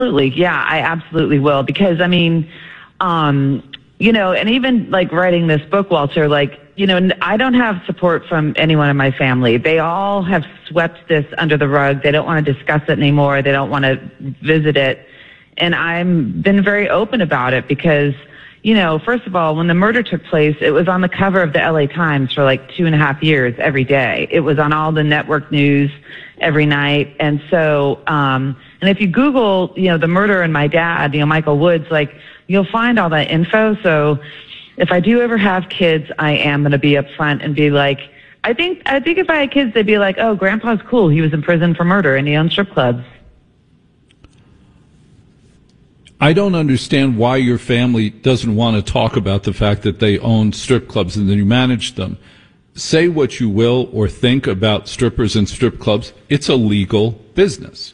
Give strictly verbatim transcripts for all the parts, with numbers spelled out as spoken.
Absolutely. Yeah, I absolutely will. Because, I mean, um, you know, and even like writing this book, Walter, like, you know, I don't have support from anyone in my family. They all have swept this under the rug. They don't want to discuss it anymore. They don't want to visit it. And I've been very open about it because, you know, first of all, when the murder took place, it was on the cover of the L A Times for like two and a half years every day. It was on all the network news every night. And so, um, and if you Google, you know, the murder and my dad, you know, Michael Woods, like, you'll find all that info. So if I do ever have kids, I am going to be upfront and be like, I think, I think if I had kids, they'd be like, oh, grandpa's cool. He was in prison for murder and he owned strip clubs. I don't understand why your family doesn't want to talk about the fact that they own strip clubs and that you manage them. Say what you will or think about strippers and strip clubs. It's a legal business.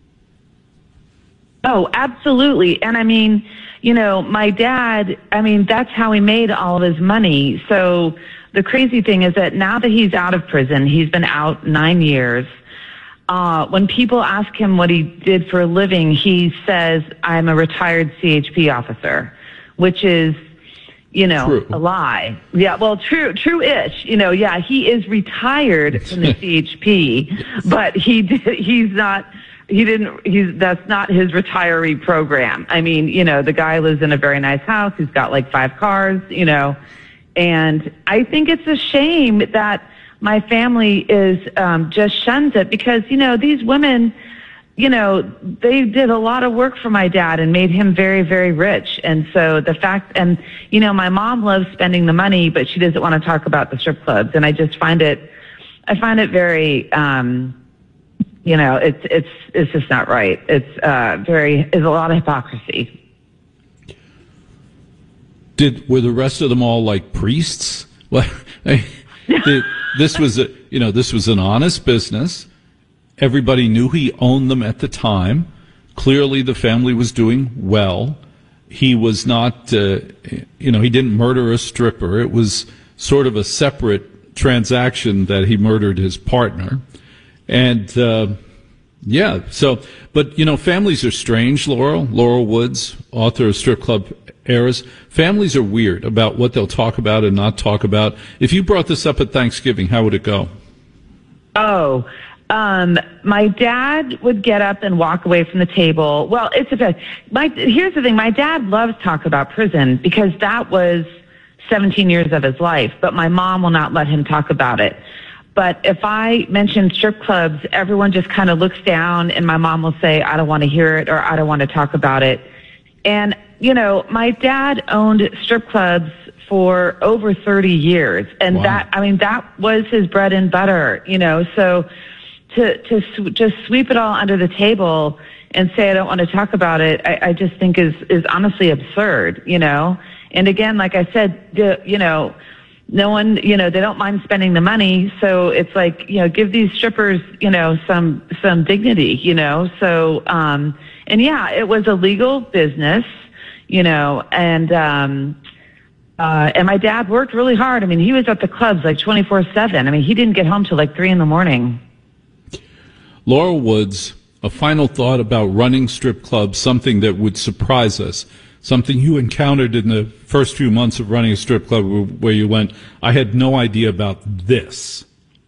Oh, absolutely. And I mean, you know, my dad, I mean, that's how he made all of his money. So the crazy thing is that now that he's out of prison, he's been out nine years. Uh, when people ask him what he did for a living, he says, I'm a retired C H P officer, which is, you know, true. A lie. Yeah, well, true, true-ish. You know, yeah, he is retired from the C H P, but he did, he's not, he didn't, he's, that's not his retiree program. I mean, you know, the guy lives in a very nice house. He's got like five cars, you know, and I think it's a shame that my family is um, just shuns it because, you know, these women, you know, they did a lot of work for my dad and made him very, very rich. And so the fact, and, you know, my mom loves spending the money, but she doesn't want to talk about the strip clubs. And I just find it, I find it very, um, you know, it's, it's, it's just not right. It's uh, very, it's a lot of hypocrisy. Did, were the rest of them all like priests? Well, I, the, this was a, you know, this was an honest business. Everybody knew he owned them at the time. Clearly, the family was doing well. He was not, uh, you know, he didn't murder a stripper. It was sort of a separate transaction that he murdered his partner. And, uh, yeah, so, but, you know, families are strange, Laurel. Laurel Woods, author of Strip Club Heiress. Families are weird about what they'll talk about and not talk about. If you brought this up at Thanksgiving, how would it go? Oh, um, my dad would get up and walk away from the table. Well, it's a, my, here's the thing. My dad loves talk about prison because that was seventeen years of his life, but my mom will not let him talk about it. But if I mention strip clubs, everyone just kind of looks down and my mom will say, I don't want to hear it or I don't want to talk about it. And, you know, my dad owned strip clubs for over thirty years. And wow. that, I mean, that was his bread and butter, you know, so to, to sw- just sweep it all under the table and say, I don't want to talk about it, I, I just think is, is honestly absurd, you know? And again, like I said, the, you know, no one, you know, they don't mind spending the money. So it's like, you know, give these strippers, you know, some, some dignity, you know? So, um, and yeah, it was a legal business, you know, and, um, uh, and my dad worked really hard. I mean, he was at the clubs like twenty-four seven. I mean, he didn't get home till like three in the morning. Laurel Woods, a final thought about running strip clubs, something that would surprise us. Something you encountered in the first few months of running a strip club where you went, I had no idea about this.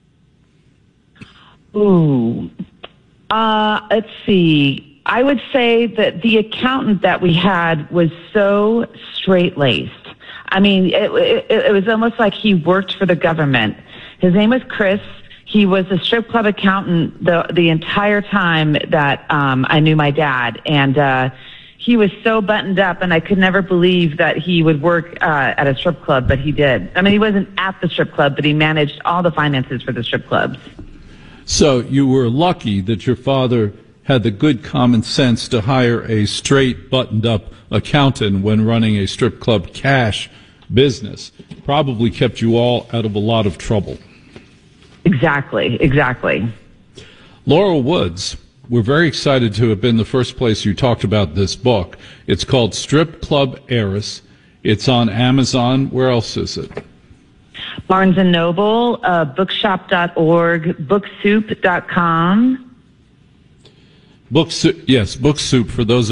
Ooh. Uh, let's see. I would say that the accountant that we had was so straight-laced. I mean, it, it, it was almost like he worked for the government. His name was Chris. He was a strip club accountant the, the entire time that um, I knew my dad. And uh he was so buttoned up, and I could never believe that he would work uh, at a strip club, but he did. I mean, he wasn't at the strip club, but he managed all the finances for the strip clubs. So you were lucky that your father had the good common sense to hire a straight, buttoned-up accountant when running a strip club cash business. Probably kept you all out of a lot of trouble. Exactly, exactly. Laurel Woods, we're very excited to have been the first place you talked about this book. It's called Strip Club Heiress. It's on Amazon. Where else is it? Barnes and Noble, uh, bookshop dot org, book soup dot com. Book soup, yes, book soup for those